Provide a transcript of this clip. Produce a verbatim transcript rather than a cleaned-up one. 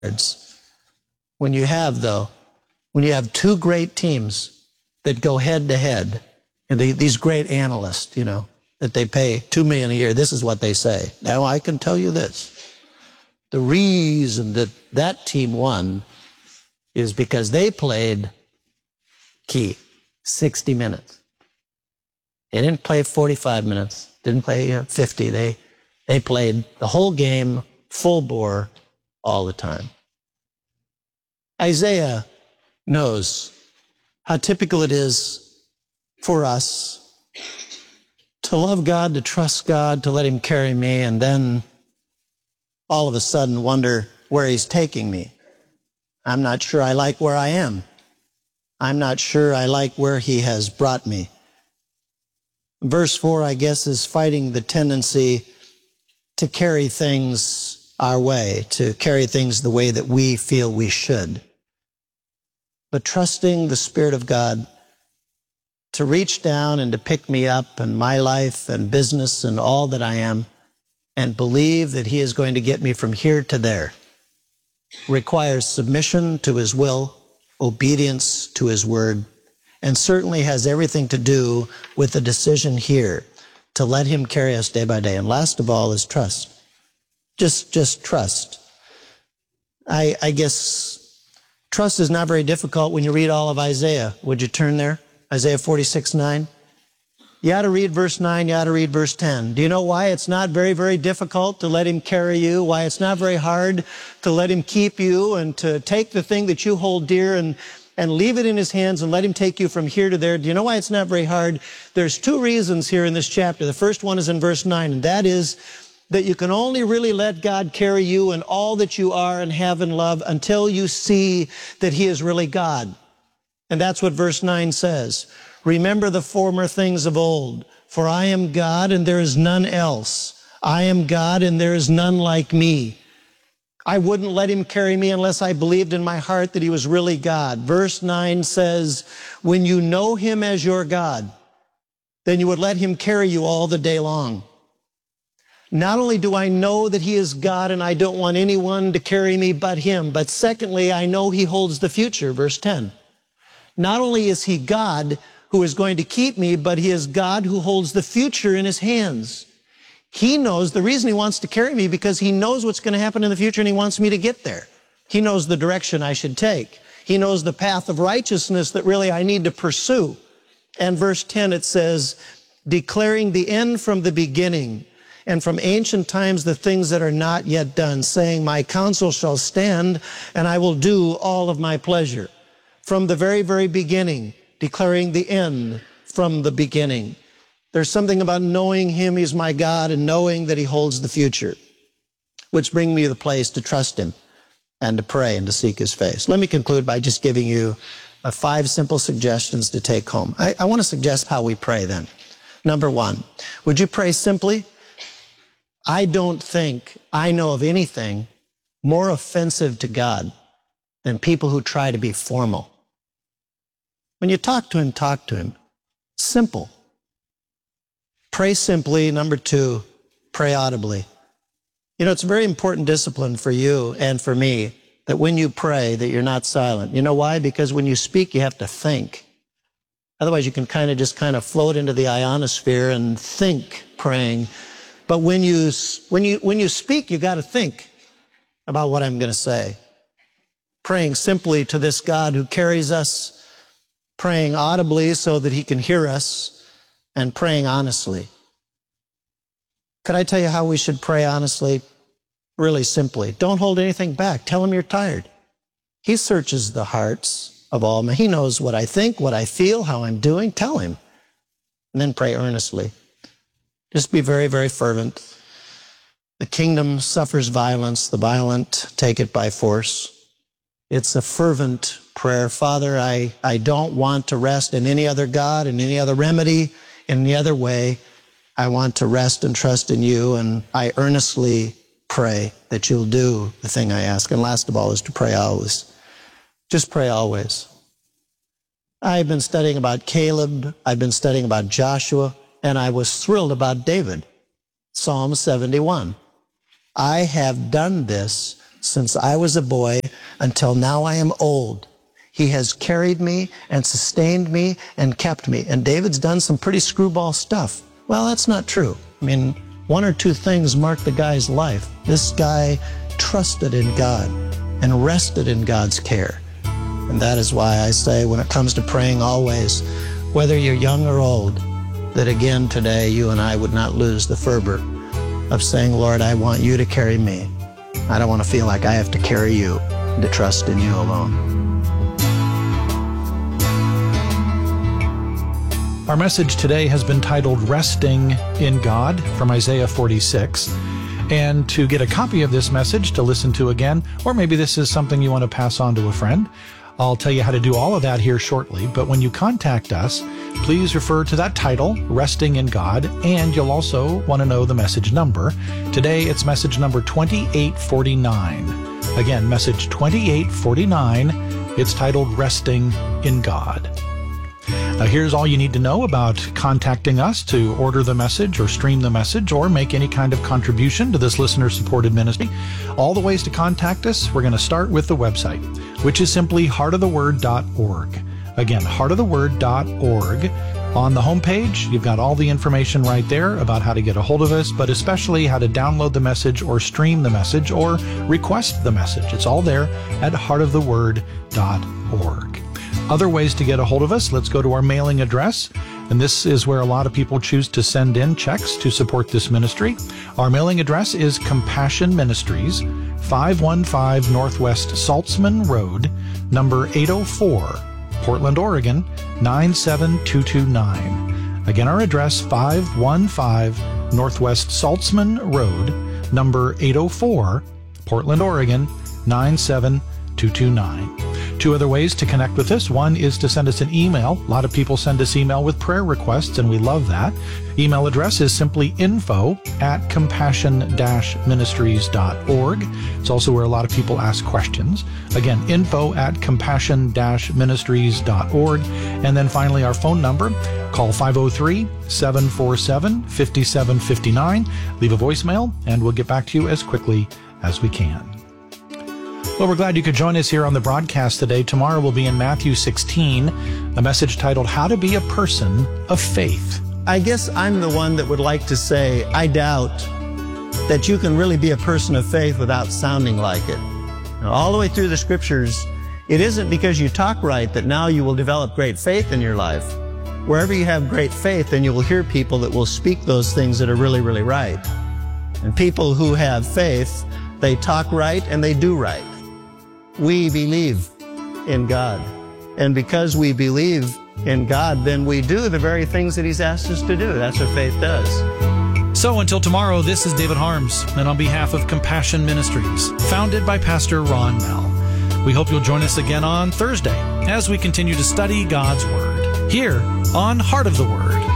When you have, though, when you have two great teams that go head to head, and they, these great analysts, you know, that they pay two million dollars a year, this is what they say. Now, I can tell you this. The reason that that team won is because they played key, sixty minutes. They didn't play forty-five minutes, didn't play uh, fifty. They, they played the whole game, full bore, all the time. Isaiah knows how typical it is for us to love God, to trust God, to let him carry me, and then all of a sudden wonder where he's taking me. I'm not sure I like where I am. I'm not sure I like where he has brought me. Verse four, I guess, is fighting the tendency to carry things our way, to carry things the way that we feel we should. But trusting the Spirit of God to reach down and to pick me up in my life and business and all that I am, and believe that he is going to get me from here to there, requires submission to his will, obedience to his word, and certainly has everything to do with the decision here to let him carry us day by day. And last of all is trust. Just, just trust. I, I guess trust is not very difficult when you read all of Isaiah. Would you turn there? Isaiah forty-six nine. You ought to read verse nine, you ought to read verse ten. Do you know why it's not very, very difficult to let him carry you? Why it's not very hard to let him keep you and to take the thing that you hold dear and, and leave it in his hands and let him take you from here to there? Do you know why it's not very hard? There's two reasons here in this chapter. The first one is in verse nine, and that is that you can only really let God carry you and all that you are and have and love until you see that he is really God. And that's what verse nine says. Remember the former things of old, for I am God and there is none else. I am God and there is none like me. I wouldn't let him carry me unless I believed in my heart that he was really God. Verse nine says, when you know him as your God, then you would let him carry you all the day long. Not only do I know that he is God and I don't want anyone to carry me but him, but secondly, I know he holds the future, verse ten. Not only is he God who is going to keep me, but he is God who holds the future in his hands. He knows the reason he wants to carry me because he knows what's going to happen in the future and he wants me to get there. He knows the direction I should take. He knows the path of righteousness that really I need to pursue. And verse ten, it says, declaring the end from the beginning and from ancient times the things that are not yet done, saying, my counsel shall stand and I will do all of my pleasure. From the very, very beginning, declaring the end from the beginning. There's something about knowing him, he's my God, and knowing that he holds the future, which brings me to the place to trust him and to pray and to seek his face. Let me conclude by just giving you uh, five simple suggestions to take home. I, I want to suggest how we pray then. Number one, would you pray simply? I don't think I know of anything more offensive to God than people who try to be formal. When you talk to him, talk to him. Simple. Pray simply. Number two, pray audibly. You know, it's a very important discipline for you and for me that when you pray that you're not silent. You know why? Because when you speak, you have to think. Otherwise, you can kind of just kind of float into the ionosphere and think praying. But when you, when you, when you speak, you got to think about what I'm going to say. Praying simply to this God who carries us, praying audibly so that he can hear us, and praying honestly. Could I tell you how we should pray honestly? Really simply. Don't hold anything back. Tell him you're tired. He searches the hearts of all men. He knows what I think, what I feel, how I'm doing. Tell him. And then pray earnestly. Just be very, very fervent. The kingdom suffers violence. The violent take it by force. It's a fervent prayer. Father, I, I don't want to rest in any other God, in any other remedy, in any other way. I want to rest and trust in you, and I earnestly pray that you'll do the thing I ask. And last of all is to pray always. Just pray always. I've been studying about Caleb. I've been studying about Joshua, and I was thrilled about David. Psalm seventy-one. I have done this since I was a boy until now I am old. He has carried me and sustained me and kept me. And David's done some pretty screwball stuff. Well, that's not true. I mean, one or two things marked the guy's life. This guy trusted in God and rested in God's care. And that is why I say, when it comes to praying always, whether you're young or old, that again today you and I would not lose the fervor of saying, Lord, I want you to carry me. I don't want to feel like I have to carry you, and to trust in you alone. Our message today has been titled Resting in God from Isaiah forty-six. And to get a copy of this message to listen to again, or maybe this is something you want to pass on to a friend, I'll tell you how to do all of that here shortly. But when you contact us, please refer to that title, Resting in God, and you'll also want to know the message number. Today, it's message number twenty-eight forty-nine. Again, message twenty-eight forty-nine. It's titled Resting in God. Now, here's all you need to know about contacting us to order the message or stream the message or make any kind of contribution to this listener-supported ministry. All the ways to contact us, we're going to start with the website, which is simply heart of the word dot org. Again, heart of the word dot org. On the homepage, you've got all the information right there about how to get a hold of us, but especially how to download the message or stream the message or request the message. It's all there at heart of the word dot org. Other ways to get a hold of us, let's go to our mailing address. And this is where a lot of people choose to send in checks to support this ministry. Our mailing address is Compassion Ministries, five one five Northwest Saltzman Road, number eight oh four, Portland, Oregon, nine seven two two nine. Again, our address, five one five Northwest Saltzman Road, number eight oh four, Portland, Oregon, nine seven two two nine. Two other ways to connect with us. One is to send us an email. A lot of people send us email with prayer requests, and we love that. Email address is simply info at compassion dash ministries dot org. It's also where a lot of people ask questions. Again, info at compassion dash ministries dot org. And then finally, our phone number. Call five oh three, seven four seven, five seven five nine. Leave a voicemail, and we'll get back to you as quickly as we can. Well, we're glad you could join us here on the broadcast today. Tomorrow we'll be in Matthew sixteen, a message titled, How to Be a Person of Faith. I guess I'm the one that would like to say, I doubt that you can really be a person of faith without sounding like it. Now, all the way through the scriptures, it isn't because you talk right that now you will develop great faith in your life. Wherever you have great faith, then you will hear people that will speak those things that are really, really right. And people who have faith, they talk right and they do right. We believe in God. And because we believe in God, then we do the very things that He's asked us to do. That's what faith does. So until tomorrow, this is David Harms, and on behalf of Compassion Ministries, founded by Pastor Ron Mell, we hope you'll join us again on Thursday as we continue to study God's Word here on Heart of the Word.